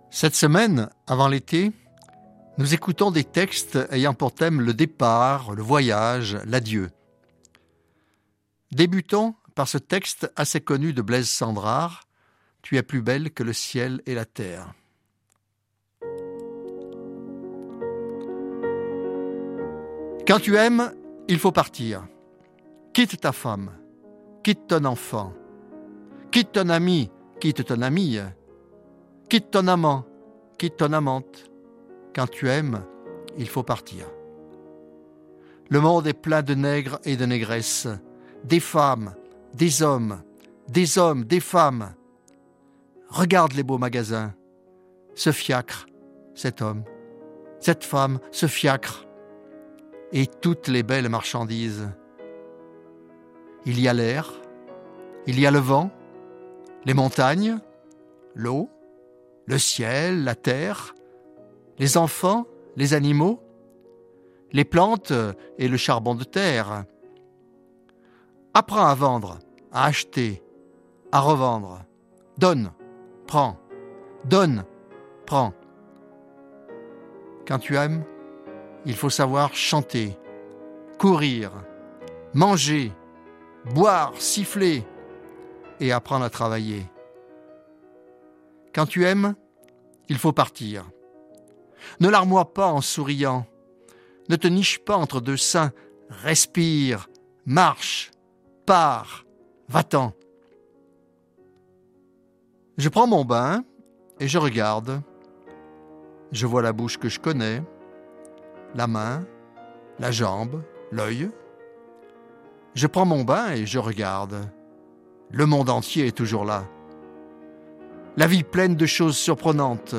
Cette semaine, avant l'été, nous écoutons des textes ayant pour thème le départ, le voyage, l'adieu. Débutons par ce texte assez connu de Blaise Cendrars, « Tu es plus belle que le ciel et la terre ». Quand tu aimes, il faut partir. Quitte ta femme, quitte ton enfant, quitte ton ami, quitte ton amie, quitte ton amant, quitte ton amante. Quand tu aimes, il faut partir. Le monde est plein de nègres et de négresses, des femmes, des hommes, des femmes. Regarde les beaux magasins, ce fiacre, cet homme, cette femme, ce fiacre, et toutes les belles marchandises. Il y a l'air, il y a le vent, les montagnes, l'eau, le ciel, la terre, les enfants, les animaux, les plantes et le charbon de terre. Apprends à vendre, à acheter, à revendre. Donne, prends, donne, prends. Quand tu aimes, il faut savoir chanter, courir, manger, boire, siffler et apprendre à travailler. Quand tu aimes, il faut partir. Ne larmoie pas en souriant. Ne te niche pas entre deux seins. Respire, marche, pars, va-t'en. Je prends mon bain et je regarde. Je vois la bouche que je connais, la main, la jambe, l'œil. Je prends mon bain et je regarde. Le monde entier est toujours là. La vie pleine de choses surprenantes.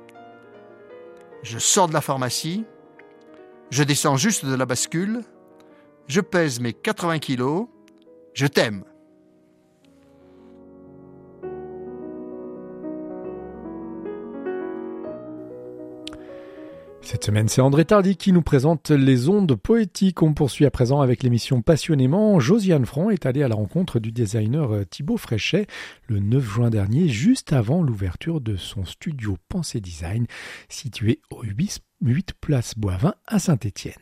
Je sors de la pharmacie, je descends juste de la bascule, je pèse mes 80 kilos, je t'aime. Cette semaine, c'est André Tardy qui nous présente les ondes poétiques. On poursuit à présent avec l'émission Passionnément. Josiane Franc est allée à la rencontre du designer Thibaut Fréchet le 9 juin dernier, juste avant l'ouverture de son studio Pensée Design, situé au 8 place Boivin à Saint-Étienne.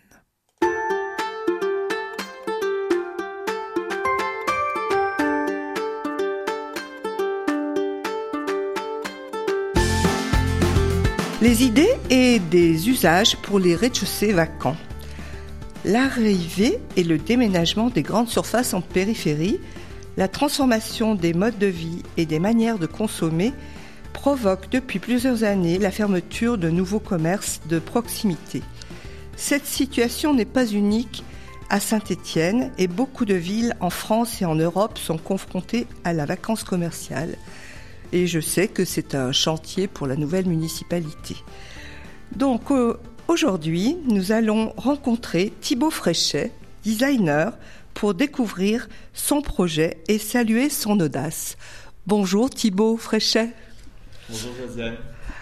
Les idées et des usages pour les rez-de-chaussée vacants. L'arrivée et le déménagement des grandes surfaces en périphérie, la transformation des modes de vie et des manières de consommer provoquent depuis plusieurs années la fermeture de nouveaux commerces de proximité. Cette situation n'est pas unique à Saint-Étienne et beaucoup de villes en France et en Europe sont confrontées à la vacance commerciale. Et je sais que c'est un chantier pour la nouvelle municipalité. Donc aujourd'hui, nous allons rencontrer Thibaut Fréchet, designer, pour découvrir son projet et saluer son audace. Bonjour Thibaut Fréchet. Bonjour Josiane.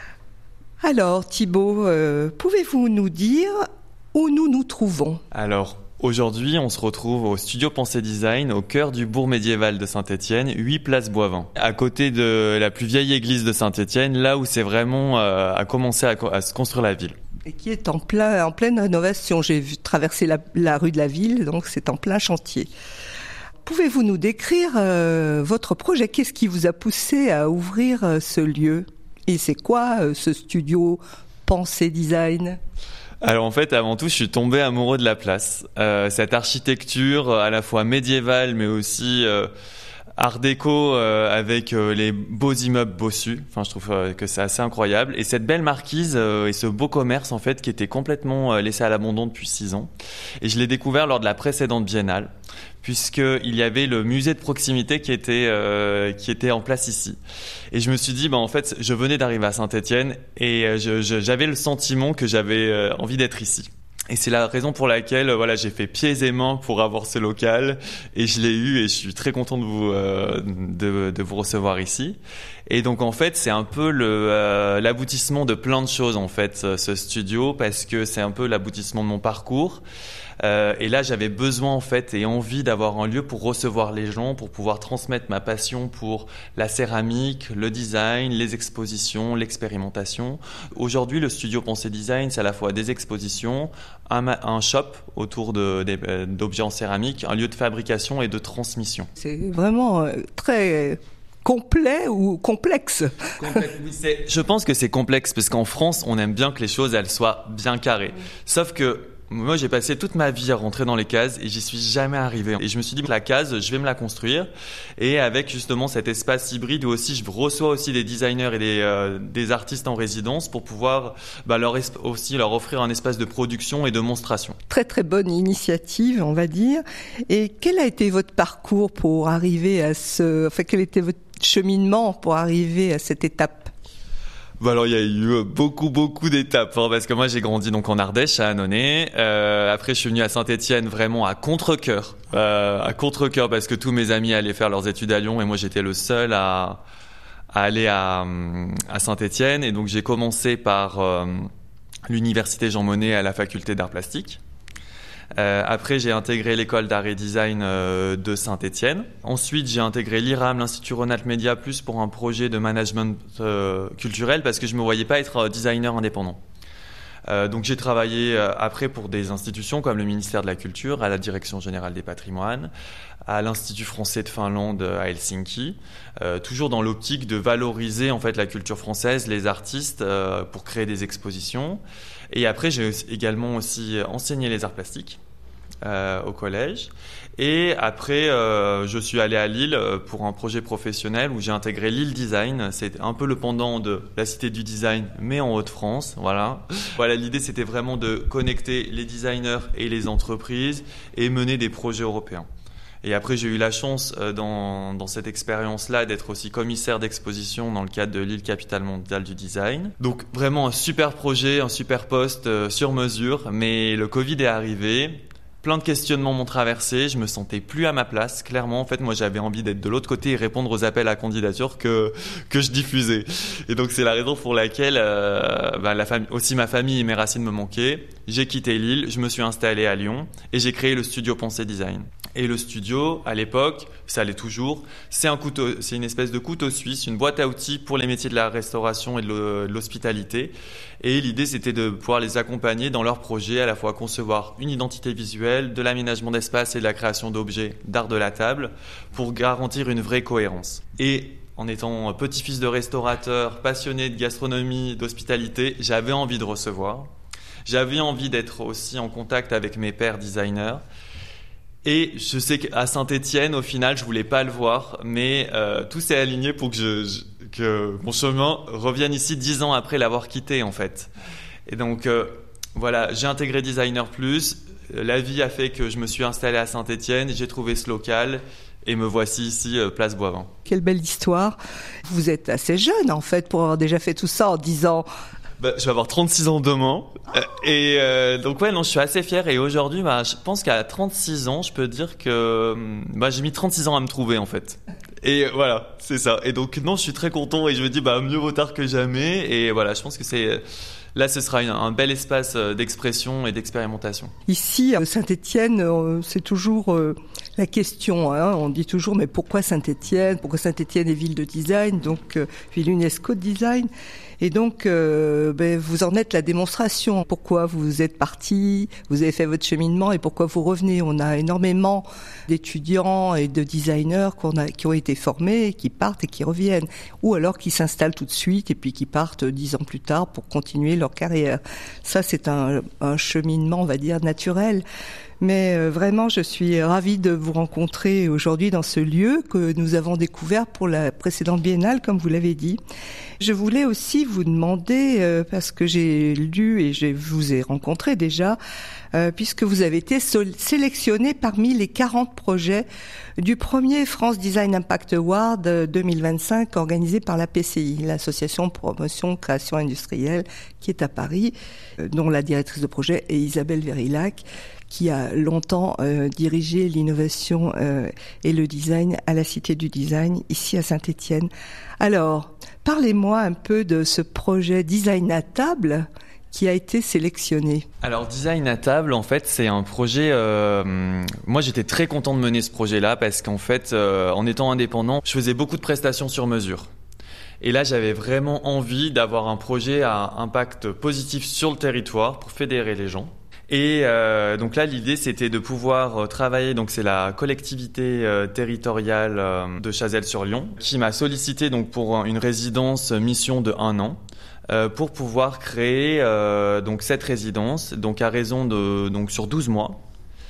Alors Thibaut, pouvez-vous nous dire où nous nous trouvons ? Alors, aujourd'hui, on se retrouve au studio Pensée Design, au cœur du bourg médiéval de Saint-Étienne, 8 place Boivin, à côté de la plus vieille église de Saint-Étienne, là où c'est vraiment à commencer à se construire la ville. Et qui est en pleine rénovation. J'ai traversé la rue de la ville, donc c'est en plein chantier. Pouvez-vous nous décrire votre projet ? Qu'est-ce qui vous a poussé à ouvrir ce lieu ? Et c'est quoi ce studio Pensée Design ? Alors en fait, avant tout, je suis tombé amoureux de la place. Cette architecture à la fois médiévale, mais aussi art déco avec les beaux immeubles bossus. Enfin, je trouve que c'est assez incroyable. Et cette belle marquise et ce beau commerce en fait qui était complètement laissé à l'abandon depuis 6 ans. Et je l'ai découvert lors de la précédente biennale, puisqu'il y avait le musée de proximité qui était en place ici. Et je me suis dit, en fait, je venais d'arriver à Saint-Étienne et j'avais le sentiment que j'avais envie d'être ici. Et c'est la raison pour laquelle j'ai fait pieds et mains pour avoir ce local et je l'ai eu et je suis très content de vous recevoir ici. Et donc en fait c'est un peu l'aboutissement de plein de choses en fait ce studio, parce que c'est un peu l'aboutissement de mon parcours. Et là, j'avais besoin en fait et envie d'avoir un lieu pour recevoir les gens, pour pouvoir transmettre ma passion pour la céramike, le design, les expositions, l'expérimentation. Aujourd'hui, le studio Pensée Design, c'est à la fois des expositions, un shop autour d'objets en céramique, un lieu de fabrication et de transmission. C'est vraiment très complet ou complexe. Oui, je pense que c'est complexe parce qu'en France, on aime bien que les choses elles soient bien carrées. Sauf que moi, j'ai passé toute ma vie à rentrer dans les cases et j'y suis jamais arrivé. Et je me suis dit, la case, je vais me la construire. Et avec justement cet espace hybride où aussi je reçois aussi des designers et des artistes en résidence pour pouvoir leur offrir un espace de production et de monstration. Très très bonne initiative, on va dire. Et quel a été votre parcours pour arriver à quel était votre cheminement pour arriver à cette étape? Alors il y a eu beaucoup d'étapes parce que moi j'ai grandi donc en Ardèche à Annonay. Après je suis venu à Saint-Étienne vraiment à contre-cœur parce que tous mes amis allaient faire leurs études à Lyon et moi j'étais le seul à aller à Saint-Étienne et donc j'ai commencé par l'université Jean Monnet à la faculté d'art plastique. Après, j'ai intégré l'école d'art et design de Saint-Étienne. Ensuite, j'ai intégré l'IRAM, l'Institut Ronald Media Plus, pour un projet de management culturel parce que je me voyais pas être designer indépendant. Donc, j'ai travaillé après pour des institutions comme le ministère de la Culture, à la Direction Générale des Patrimoines, à l'Institut Français de Finlande à Helsinki, toujours dans l'optique de valoriser en fait la culture française, les artistes, pour créer des expositions. Et après, j'ai également aussi enseigné les arts plastiques au collège. Et après, je suis allé à Lille pour un projet professionnel où j'ai intégré Lille Design. C'est un peu le pendant de la Cité du Design, mais en Hauts-de-France. Voilà, l'idée, c'était vraiment de connecter les designers et les entreprises et mener des projets européens. Et après, j'ai eu la chance dans cette expérience-là d'être aussi commissaire d'exposition dans le cadre de Lille Capitale Mondiale du Design. Donc vraiment un super projet, un super poste sur mesure, mais le Covid est arrivé. Plein de questionnements m'ont traversé, je me sentais plus à ma place. Clairement, en fait, moi, j'avais envie d'être de l'autre côté et répondre aux appels à candidature que je diffusais. Et donc, c'est la raison pour laquelle aussi ma famille et mes racines me manquaient. J'ai quitté Lille, je me suis installé à Lyon et j'ai créé le studio Pensée Design. Et le studio, à l'époque, ça l'est toujours, c'est une espèce de couteau suisse, une boîte à outils pour les métiers de la restauration et de l'hospitalité. Et l'idée, c'était de pouvoir les accompagner dans leurs projets, à la fois concevoir une identité visuelle, de l'aménagement d'espace et de la création d'objets d'art de la table, pour garantir une vraie cohérence. Et en étant petit-fils de restaurateur, passionné de gastronomie, d'hospitalité, j'avais envie de recevoir. J'avais envie d'être aussi en contact avec mes pairs designers. Et je sais qu'à Saint-Étienne, au final, je voulais pas le voir, mais tout s'est aligné pour que mon chemin revienne ici 10 ans après l'avoir quitté, en fait. Et donc, j'ai intégré Designer Plus. La vie a fait que je me suis installé à Saint-Étienne, j'ai trouvé ce local et me voici ici, place Boivin. Quelle belle histoire. Vous êtes assez jeune, en fait, pour avoir déjà fait tout ça en 10 ans. Je vais avoir 36 ans demain. Donc je suis assez fier. Et aujourd'hui, je pense qu'à 36 ans, je peux dire que j'ai mis 36 ans à me trouver, en fait. Et voilà, c'est ça. Et donc, non, je suis très content et je me dis, mieux vaut tard que jamais. Et voilà, je pense que là, ce sera un bel espace d'expression et d'expérimentation. Ici, à Saint-Étienne, c'est toujours la question. On dit toujours, mais pourquoi Saint-Étienne ? Pourquoi Saint-Étienne est ville de design, donc ville UNESCO de design ? Et donc, vous en êtes la démonstration. Pourquoi vous êtes parti, vous avez fait votre cheminement et pourquoi vous revenez. On a énormément d'étudiants et de designers qui ont été formés, qui partent et qui reviennent. Ou alors qui s'installent tout de suite et puis qui partent 10 ans plus tard pour continuer leur carrière. Ça, c'est un cheminement, on va dire, naturel. Mais vraiment, je suis ravie de vous rencontrer aujourd'hui dans ce lieu que nous avons découvert pour la précédente biennale, comme vous l'avez dit. Je voulais aussi vous demander, parce que j'ai lu et je vous ai rencontré déjà, puisque vous avez été sélectionné parmi les 40 projets du premier France Design Impact Award 2025 organisé par la PCI, l'Association Promotion Création Industrielle, qui est à Paris, dont la directrice de projet est Isabelle Verillac, qui a longtemps dirigé l'innovation et le design à la Cité du Design, ici à Saint-Étienne. Alors, parlez-moi un peu de ce projet Design à table qui a été sélectionné? Alors Design à table, en fait, c'est un projet. Moi, j'étais très content de mener ce projet-là parce qu'en fait, en étant indépendant, je faisais beaucoup de prestations sur mesure. Et là, j'avais vraiment envie d'avoir un projet à impact positif sur le territoire pour fédérer les gens. Et donc là, l'idée, c'était de pouvoir travailler. Donc c'est la collectivité territoriale de Chazelles-sur-Lyon qui m'a sollicité donc pour une résidence mission de 1 an. Pour pouvoir créer donc cette résidence, donc à raison de donc sur 12 mois,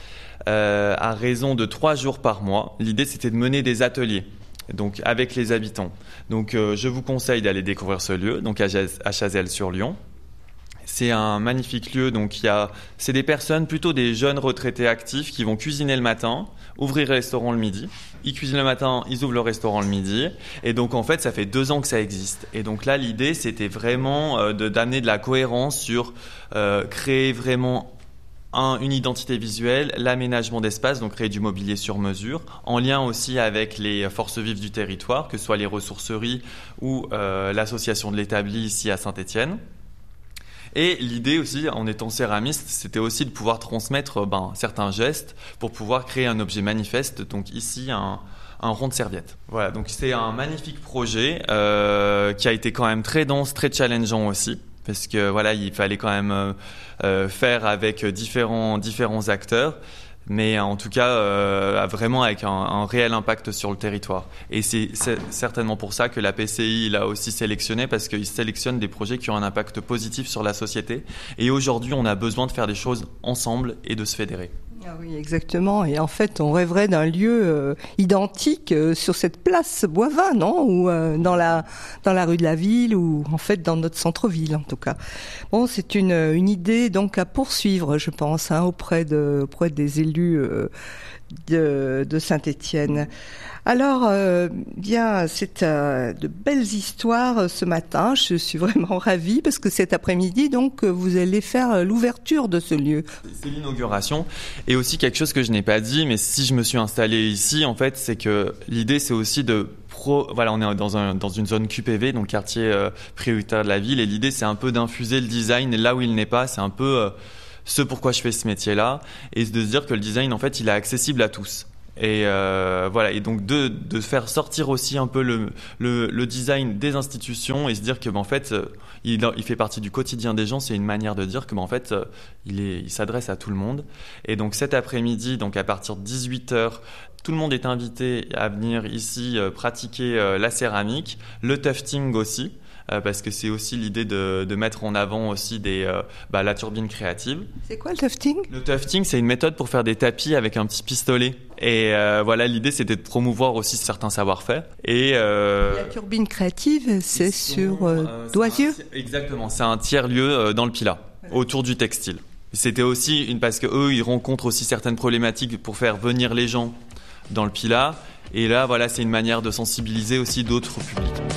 à raison de 3 jours par mois. L'idée, c'était de mener des ateliers, donc avec les habitants. Donc, je vous conseille d'aller découvrir ce lieu, donc à Chazelles-sur-Lyon. C'est un magnifique lieu. Donc, c'est des personnes, plutôt des jeunes retraités actifs, qui vont cuisiner le matin, ouvrir le restaurant le midi. Ils cuisinent le matin, ils ouvrent le restaurant le midi. Et donc, en fait, ça fait 2 ans que ça existe. Et donc là, l'idée, c'était vraiment d'amener de la cohérence sur créer vraiment une identité visuelle, l'aménagement d'espace, donc créer du mobilier sur mesure, en lien aussi avec les forces vives du territoire, que ce soit les ressourceries ou l'association de l'établi ici à Saint-Étienne. Et l'idée aussi, en étant céramiste, c'était aussi de pouvoir transmettre certains gestes pour pouvoir créer un objet manifeste, donc ici un rond de serviette. Voilà, donc c'est un magnifique projet qui a été quand même très dense, très challengeant aussi. Parce que voilà, il fallait quand même faire avec différents acteurs, mais en tout cas vraiment avec un réel impact sur le territoire. Et c'est certainement pour ça que la PCI l'a aussi sélectionné, parce qu'il sélectionne des projets qui ont un impact positif sur la société. Et aujourd'hui, on a besoin de faire des choses ensemble et de se fédérer. Ah oui, exactement. Et en fait, on rêverait d'un lieu identique sur cette place Boivin, non? Ou dans la rue de la Ville, ou en fait dans notre centre-ville, en tout cas. Bon, c'est une idée donc à poursuivre, je pense, auprès des élus de Saint-Étienne. Alors, bien, c'est de belles histoires ce matin. Je suis vraiment ravie parce que cet après-midi, donc, vous allez faire l'ouverture de ce lieu. C'est l'inauguration. Et aussi quelque chose que je n'ai pas dit, mais si je me suis installé ici, en fait, c'est que l'idée, c'est aussi voilà, on est dans une zone QPV, donc quartier prioritaire de la ville. Et l'idée, c'est un peu d'infuser le design là où il n'est pas. C'est un peu ce pourquoi je fais ce métier-là. Et de se dire que le design, en fait, il est accessible à tous. Et voilà, et donc de faire sortir aussi un peu le design des institutions et se dire que en fait il fait partie du quotidien des gens. C'est une manière de dire que en fait il s'adresse à tout le monde. Et donc cet après-midi, donc à partir de 18h, tout le monde est invité à venir ici pratiquer la céramique, le tufting aussi. Parce que c'est aussi l'idée de mettre en avant aussi la turbine créative. C'est quoi le tufting ? Le tufting, c'est une méthode pour faire des tapis avec un petit pistolet. Et voilà, l'idée, c'était de promouvoir aussi certains savoir-faire. Et la turbine créative, c'est sur Doisieux ? Exactement, c'est un tiers-lieu dans le Pilat, autour du textile. C'était aussi parce que eux, ils rencontrent aussi certaines problématiques pour faire venir les gens dans le Pilat. Et là, voilà, c'est une manière de sensibiliser aussi d'autres publics.